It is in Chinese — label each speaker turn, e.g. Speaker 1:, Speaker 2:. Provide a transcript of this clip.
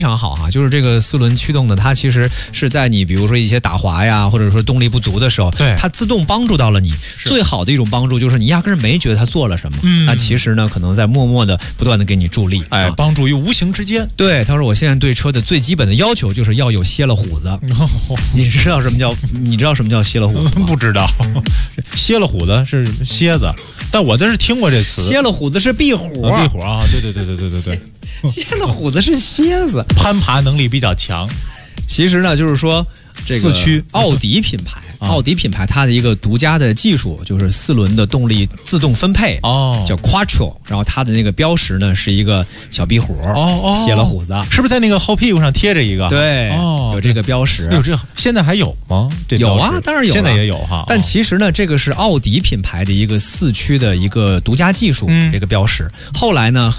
Speaker 1: 非常好哈，就是这个4轮驱动的，它其实是在你比如说一些打滑呀，或者说动力不足的时候，
Speaker 2: 对，
Speaker 1: 它自动帮助到了你。最好的一种帮助就是你压根儿没觉得它做了什么，那其实呢，可能在默默的不断的给你助力，
Speaker 2: 帮助于无形之间。
Speaker 1: 对，他说我现在对车的最基本的要求就是要有歇了虎子。你知道什么叫歇了虎子吗？
Speaker 2: 不知道，歇了虎子是蝎子，但我真是听过这词。
Speaker 1: 歇了虎子是壁虎，
Speaker 2: 壁虎啊，对。
Speaker 1: 歇了虎子是蝎子，
Speaker 2: 攀爬能力比较强。
Speaker 1: 其实呢，就是说这个
Speaker 2: 四驱
Speaker 1: 奥迪品牌，奥迪品牌它的一个独家的技术就是4轮的动力自动分配，叫 Quattro， 然后它的那个标识呢是一个小壁虎，歇了虎子，
Speaker 2: 是不是在那个后屁股上贴着一个？
Speaker 1: 对，有这个标识。
Speaker 2: 有这现在还有吗？
Speaker 1: 有啊，当然有，
Speaker 2: 现在也有哈。
Speaker 1: 但其实呢，这个是奥迪品牌的一个4驱的一个独家技术，这个标识。后来呢，